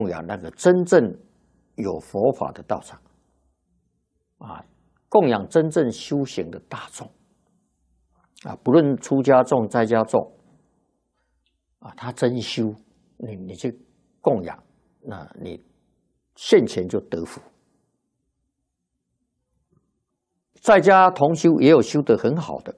供养那个真正有佛法的道场啊，供养真正修行的大众啊，不论出家众、在家众啊，他真修，你去供养，那你现前就得福。在家同修也有修得很好的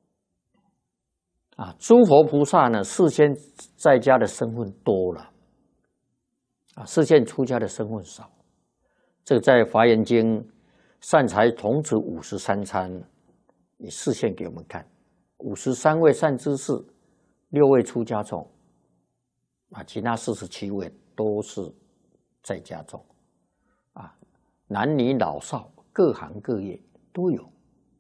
啊，诸佛菩萨呢，事先在家的身份多了啊，事先出家的身份少。这个在《华严经》善财童子53参也示现给我们看，53位善知识，6位出家众啊，其他47位都是在家众啊，男女老少各行各业都有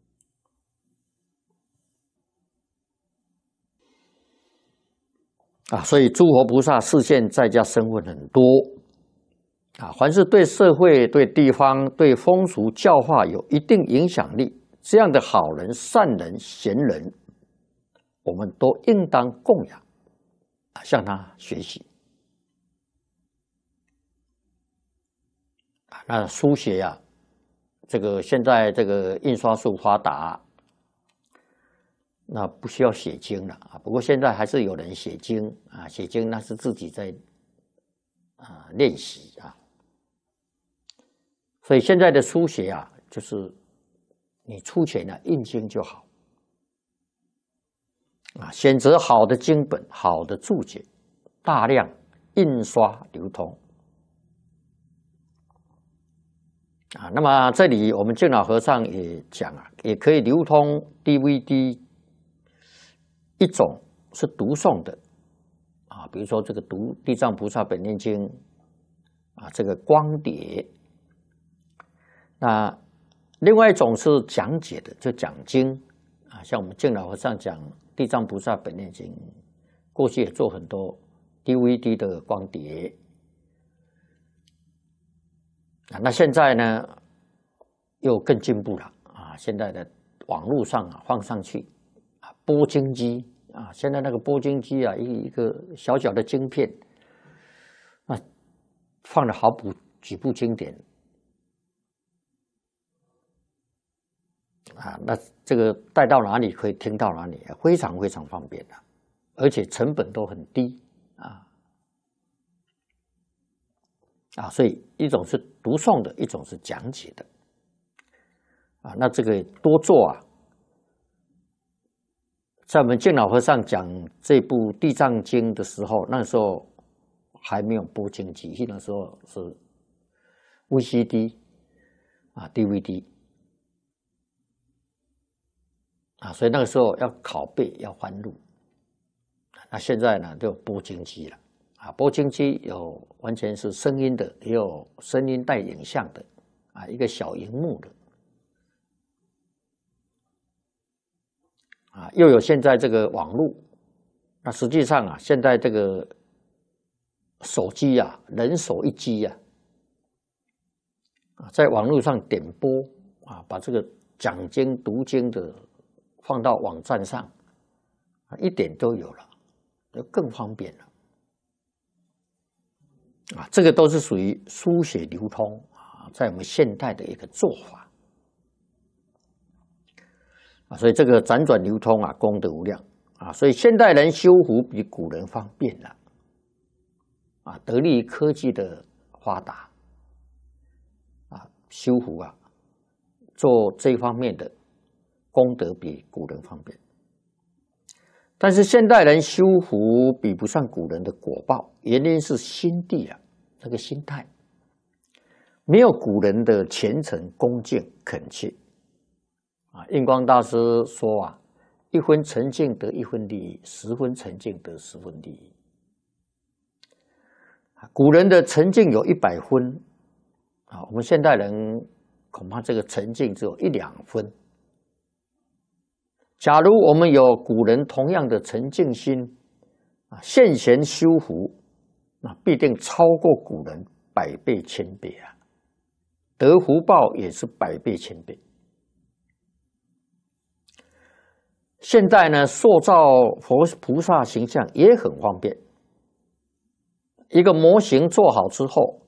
啊，所以诸佛菩萨示现在家身份很多啊，凡是对社会、对地方、对风俗教化有一定影响力这样的好人、善人、贤人，我们都应当供养啊，向他学习啊。那书写呀，这个现在这个印刷术发达，那不需要写经了啊。不过现在还是有人写经啊，写经那是自己在练习啊。所以现在的书写啊，就是你出钱呢印经就好啊，选择好的经本、好的注解，大量印刷流通啊。那么这里我们净老和尚也讲啊，也可以流通 DVD， 一种是读诵的啊，比如说这个读《地藏菩萨本愿经》啊，这个光碟。那另外一种是讲解的，就讲经啊，像我们净老和尚讲《地藏菩萨本愿经》，过去也做很多 DVD 的光碟啊。那现在呢，又更进步了啊！现在的网络上啊放上去啊，播经机啊，现在那个播经机啊，一个小小的晶片啊，放了好几部经典。啊，那这个带到哪里可以听到哪里，非常非常方便的，而且成本都很低啊，所以一种是读诵的，一种是讲解的啊。那这个多做啊，在我们净老和尚讲这部《地藏经》的时候，那时候还没有播经机，那时候是 VCD 啊 DVD。啊，所以那个时候要拷贝，要翻录。那现在呢，就播经机了啊，播经机有完全是声音的，也有声音带影像的啊，一个小荧幕的啊，又有现在这个网络。那实际上啊，现在这个手机啊，人手一机啊，在网络上点播啊，把这个讲经读经的放到网站上，一点都有了，就更方便了啊！这个都是属于书写流通啊，在我们现代的一个做法啊，所以这个辗转流通啊，功德无量啊！所以现代人修福比古人方便了啊，得力于科技的发达啊，修福啊，做这方面的功德比古人方便，但是现代人修福比不上古人的果报，原因是心地啊，那个心态没有古人的虔诚、恭敬、恳切啊。印光大师说啊，1分沉静得1分利益，10分沉静得10分利益。古人的沉静有100分啊，我们现代人恐怕这个沉静只有1、2分。假如我们有古人同样的沉静心啊，现前修福，那必定超过古人100倍、1000倍啊，得福报也是100倍、1000倍。现在呢，塑造佛菩萨形象也很方便， 一个模型做好之后，